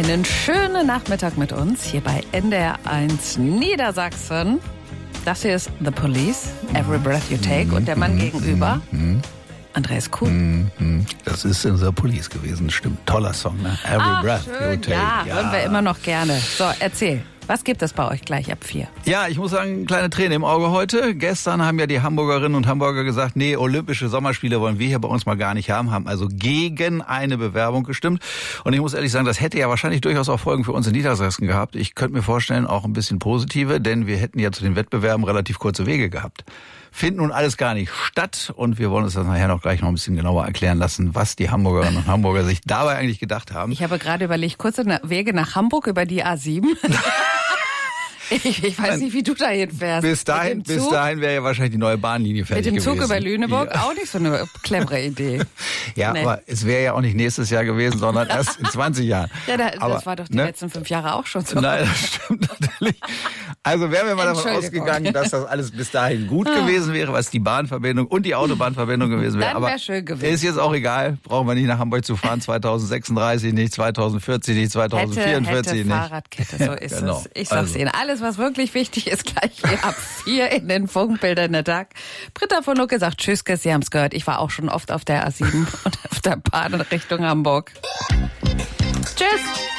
Einen schönen Nachmittag mit uns hier bei NDR1 Niedersachsen. Das hier ist The Police, Every Breath You Take. Und der Mann gegenüber, Andreas Kuhn. Das ist The Police gewesen, stimmt. Toller Song, ne? Every Breath schön, You Take. ja, hören wir immer noch gerne. So, erzähl. Was gibt es bei euch gleich ab 4? Ja, ich muss sagen, kleine Träne im Auge heute. Gestern haben ja die Hamburgerinnen und Hamburger gesagt, nee, Olympische Sommerspiele wollen wir hier bei uns mal gar nicht haben also gegen eine Bewerbung gestimmt. Und ich muss ehrlich sagen, das hätte ja wahrscheinlich durchaus auch Folgen für uns in Niedersachsen gehabt. Ich könnte mir vorstellen, auch ein bisschen positive, denn wir hätten ja zu den Wettbewerben relativ kurze Wege gehabt. Findet nun alles gar nicht statt und wir wollen uns das nachher noch gleich noch ein bisschen genauer erklären lassen, was die Hamburgerinnen und Hamburger sich dabei eigentlich gedacht haben. Ich habe gerade überlegt, kurze Wege nach Hamburg über die A7. Ich weiß nicht, wie du da hinfährst. Bis dahin wäre ja wahrscheinlich die neue Bahnlinie fertig gewesen. Mit dem Zug über Lüneburg auch nicht so eine clevere Idee. Ja, nee. Aber es wäre ja auch nicht nächstes Jahr gewesen, sondern erst in 20 Jahren. Ja, das war doch die letzten 5 Jahre auch schon so. Nein, das stimmt natürlich. Also wären wir mal davon ausgegangen, dass das alles bis dahin gut gewesen wäre, was die Bahnverbindung und die Autobahnverbindung gewesen wäre. Dann wäre schön gewesen. Ist jetzt auch egal. Brauchen wir nicht nach Hamburg zu fahren. 2036 nicht, 2040 nicht, 2044 hätte nicht. Fahrradkette, so ist genau. es. Ich sag's Ihnen. Alles, was wirklich wichtig ist, gleich hier ab 4 in den Funkbildern der Tag. Britta von Lucke sagt Tschüss, Sie haben's gehört. Ich war auch schon oft auf der A7 und auf der Bahn in Richtung Hamburg. Tschüss.